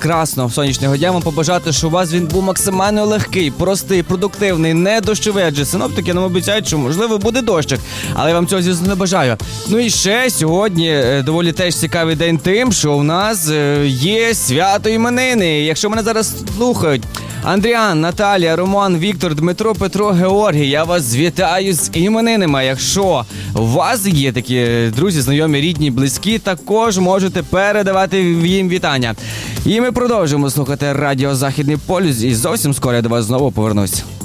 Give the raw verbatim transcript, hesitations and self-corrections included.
прекрасного сонячного дня вам побажати, що у вас він був максимально легкий, простий, продуктивний, не дощовий, адже синоптики нам обіцяють, що можливо буде дощик, але я вам цього, звісно, не бажаю. Ну і ще сьогодні е, доволі теж цікавий день тим, що у нас е, є свято іменини. Якщо мене зараз слухають Андріан, Наталія, Роман, Віктор, Дмитро, Петро, Георгій, я вас вітаю з іменинами. Якщо у вас є такі друзі, знайомі, рідні, близькі, також можете передавати їм вітання. І ми продовжуємо слухати радіо Західний полюс, і зовсім скоро я до вас знову повернусь.